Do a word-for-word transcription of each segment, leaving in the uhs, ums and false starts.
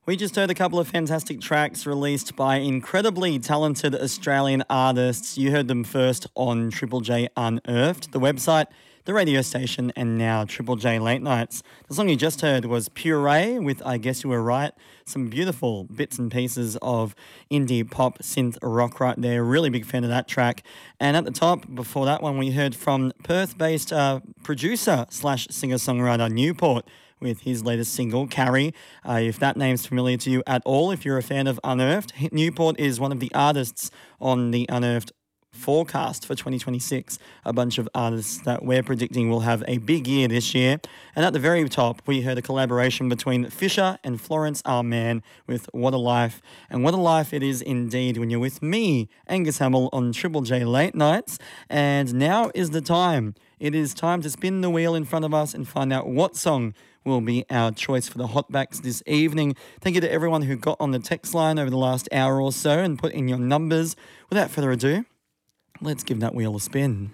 We just heard a couple of fantastic tracks released by incredibly talented Australian artists. You heard them first on Triple J Unearthed, the website, the radio station, and now Triple J Late Nights. The song you just heard was Puree with I Guess You Were Right. Some beautiful bits and pieces of indie pop synth rock right there. Really big fan of that track. And at the top, before that one, we heard from Perth-based uh, producer slash singer-songwriter Newport with his latest single, Carrie. Uh, if that name's familiar to you at all, if you're a fan of Unearthed, Newport is one of the artists on the Unearthed forecast for twenty twenty-six. A bunch of artists that we're predicting will have a big year this year. And at the very top, we heard a collaboration between Fisher and Florence R. Mann with What a Life. And what a life it is indeed when you're with me, Angus Hamill, on Triple J Late Nights. And now is the time. It is time to spin the wheel in front of us and find out what song will be our choice for the Hotbacks this evening. Thank you to everyone who got on the text line over the last hour or so and put in your numbers. Without further ado, let's give that wheel a spin.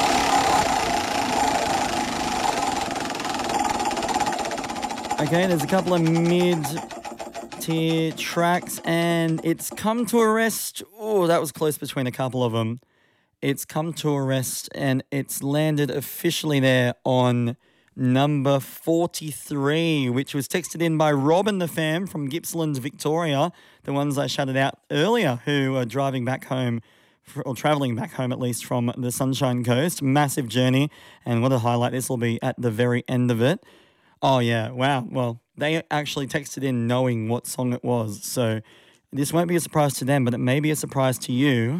Okay, there's a couple of mid-tier tracks, and it's come to a rest. Oh, that was close between a couple of them. It's come to a rest, and it's landed officially there on number forty-three, which was texted in by Robin the fam from Gippsland, Victoria, the ones I shouted out earlier, who are driving back home, or travelling back home at least, from the Sunshine Coast. Massive journey, and what a highlight this will be at the very end of it. Oh yeah, wow. Well, they actually texted in knowing what song it was, so this won't be a surprise to them, but it may be a surprise to you.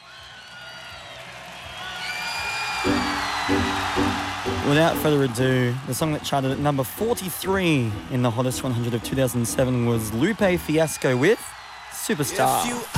Without further ado, the song that charted at number forty-three in the Hottest one hundred of two thousand seven was Lupe Fiasco with Superstar. If you